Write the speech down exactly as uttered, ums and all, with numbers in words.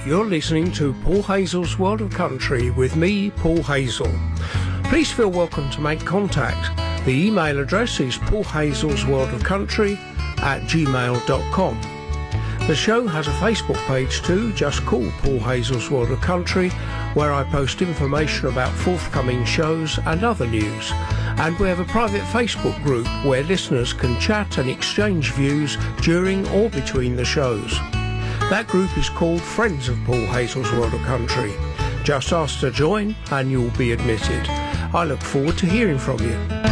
you're listening to Paul Hazel's World of Country with me, Paul Hazel. Please feel welcome to make contact. The email address is paulhazelsworldofcountry at gmail dot com. The show has a Facebook page too, just call Paul Hazel's World of Country, where I post information about forthcoming shows and other news. And we have a private Facebook group where listeners can chat and exchange views during or between the shows. That group is called Friends of Paul Hazel's World of Country. Just ask to join and you'll be admitted. I look forward to hearing from you.